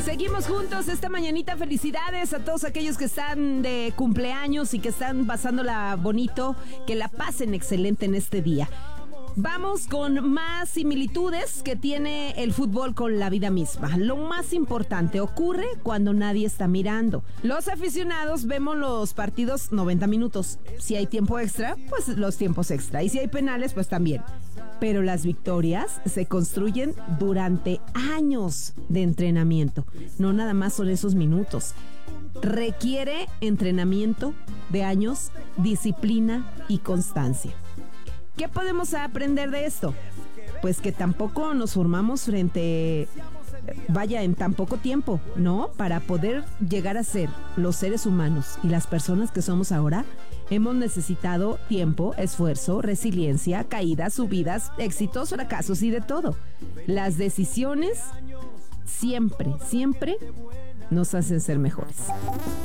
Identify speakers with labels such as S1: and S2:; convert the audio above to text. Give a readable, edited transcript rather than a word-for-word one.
S1: Seguimos juntos esta mañanita. Felicidades a todos aquellos que están de cumpleaños y que están pasándola bonito. Que la pasen excelente en este día. Vamos con más similitudes que tiene el fútbol con la vida misma. Lo más importante ocurre cuando nadie está mirando. Los aficionados vemos los partidos 90 minutos. Si hay tiempo extra, pues los tiempos extra. Y si hay penales, pues también. Pero las victorias se construyen durante años de entrenamiento. No nada más son esos minutos. Requiere entrenamiento de años, disciplina y constancia. ¿Qué podemos aprender de esto? Pues que tampoco nos formamos en tan poco tiempo, ¿no? Para poder llegar a ser los seres humanos y las personas que somos ahora, hemos necesitado tiempo, esfuerzo, resiliencia, caídas, subidas, éxitos, fracasos y de todo. Las decisiones siempre nos hacen ser mejores.